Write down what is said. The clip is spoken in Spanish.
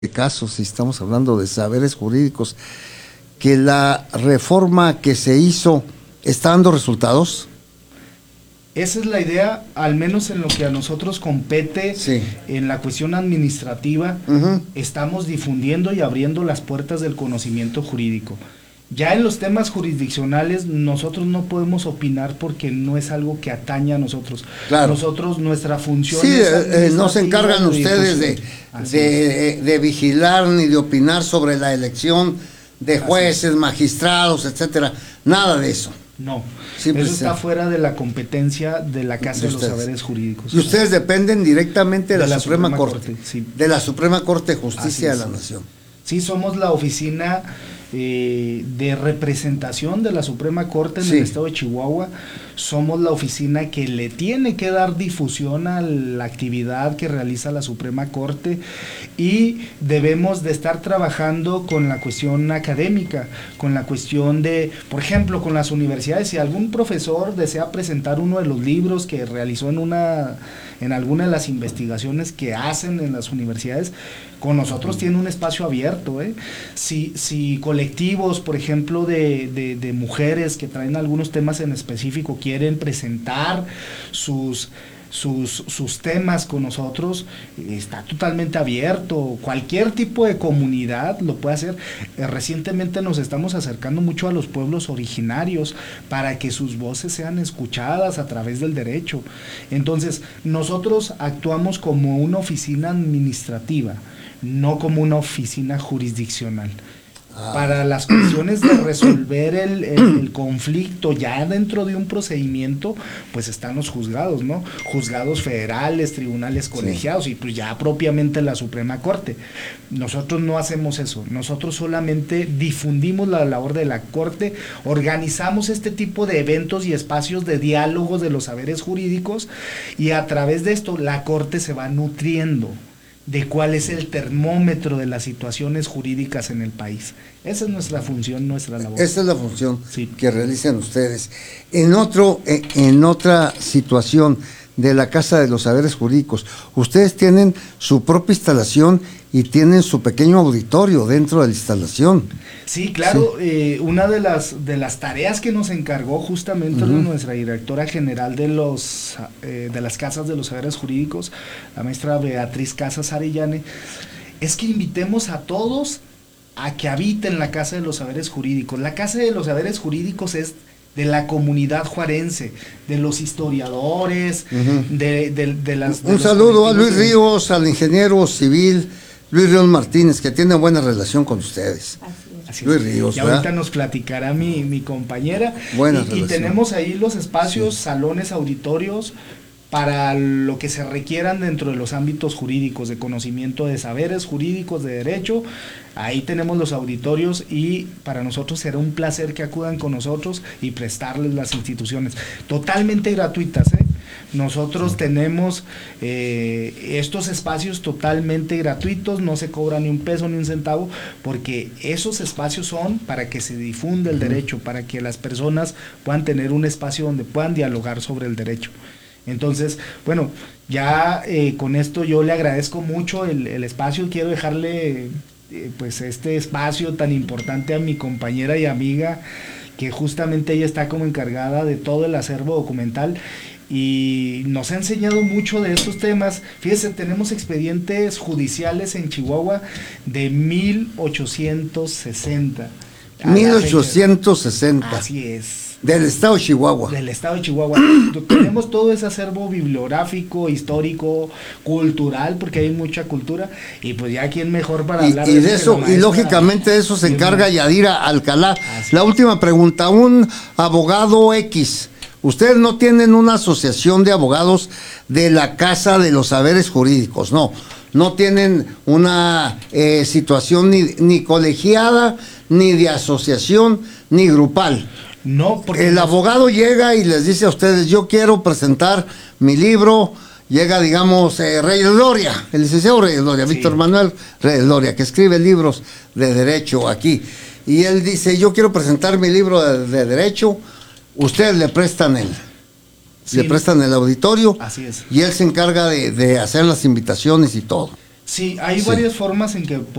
casos, si estamos hablando de saberes jurídicos, que la reforma que se hizo está dando resultados. Esa es la idea, al menos en lo que a nosotros compete, Sí. En la cuestión administrativa, estamos difundiendo y abriendo las puertas del conocimiento jurídico. Ya en los temas jurisdiccionales nosotros no podemos opinar porque no es algo que atañe a nosotros. Claro. Nosotros, nuestra función Sí, es no se encargan ustedes de vigilar ni de opinar sobre la elección de jueces, magistrados, etcétera. Nada de eso. No, Sí, eso está fuera de la competencia de la Casa de los ustedes. Saberes Jurídicos. Y ustedes dependen directamente de la Suprema Corte, sí. de la Suprema Corte de Justicia de Así la es. Nación. Sí, somos la oficina de representación de la Suprema Corte en Sí. el estado de Chihuahua. Somos la oficina que le tiene que dar difusión a la actividad que realiza la Suprema Corte y debemos de estar trabajando con la cuestión académica, con la cuestión de, por ejemplo, con las universidades. Si algún profesor desea presentar uno de los libros que realizó en alguna de las investigaciones que hacen en las universidades, con nosotros tiene un espacio abierto, ¿eh? Si colectivos, por ejemplo, de mujeres que traen algunos temas en específico quieren presentar sus temas con nosotros, está totalmente abierto. Cualquier tipo de comunidad lo puede hacer. Recientemente nos estamos acercando mucho a los pueblos originarios para que sus voces sean escuchadas a través del derecho. Entonces, nosotros actuamos como una oficina administrativa, no como una oficina jurisdiccional. Para las cuestiones de resolver el conflicto ya dentro de un procedimiento, pues están los juzgados, ¿no? Juzgados federales, tribunales colegiados, sí. Y pues ya propiamente la Suprema Corte. Nosotros no hacemos eso, nosotros solamente difundimos la labor de la Corte, organizamos este tipo de eventos y espacios de diálogos de los saberes jurídicos y a través de esto la Corte se va nutriendo de cuál es el termómetro de las situaciones jurídicas en el país. Esa es nuestra función, nuestra labor. Esa es la función sí. que realizan ustedes. En otra situación de la Casa de los Saberes Jurídicos, ustedes tienen su propia instalación y tienen su pequeño auditorio dentro de la instalación. Sí, claro, sí. Una de las tareas que nos encargó justamente nuestra directora general de las Casas de los Saberes Jurídicos, la maestra Beatriz Casas Arellane, es que invitemos a todos a que habiten la Casa de los Saberes Jurídicos. La Casa de los Saberes Jurídicos es de la comunidad juarense, de los historiadores, de las... Un saludo a Luis Ríos, al ingeniero civil Luis Ríos Martínez, que tiene buena relación con ustedes. Así Luis Ríos, y ahorita nos platicará mi compañera. Y tenemos ahí los espacios, salones, auditorios, para lo que se requieran dentro de los ámbitos jurídicos, de conocimiento de saberes jurídicos, de derecho. Ahí tenemos los auditorios y para nosotros será un placer que acudan con nosotros y prestarles las instituciones totalmente gratuitas, ¿eh? Nosotros tenemos estos espacios totalmente gratuitos, no se cobra ni un peso ni un centavo, porque esos espacios son para que se difunda el derecho, para que las personas puedan tener un espacio donde puedan dialogar sobre el derecho. Entonces, bueno, ya con esto yo le agradezco mucho el espacio. Quiero dejarle pues este espacio tan importante a mi compañera y amiga, que justamente ella está como encargada de todo el acervo documental y nos ha enseñado mucho de estos temas. Fíjese, tenemos expedientes judiciales en Chihuahua de 1860. 1860. Así es. Del estado de Chihuahua. Del estado de Chihuahua. Tenemos todo ese acervo bibliográfico, histórico, cultural, porque hay mucha cultura, y pues ya quién mejor para hablar de eso. Y lógicamente de eso se encarga Yadira Alcalá. La última pregunta, un abogado X, ustedes no tienen una asociación de abogados de la Casa de los Saberes Jurídicos, no tienen una situación ni colegiada, ni de asociación, ni grupal. No, porque el abogado llega y les dice a ustedes, yo quiero presentar mi libro, llega, digamos, Reyes Loria, el licenciado Reyes Loria, sí. Víctor Manuel Reyes Loria, que escribe libros de derecho aquí, y él dice, yo quiero presentar mi libro de derecho, ustedes le prestan le prestan el auditorio, así es. Y él se encarga de hacer las invitaciones y todo. Sí, hay Sí. varias formas en que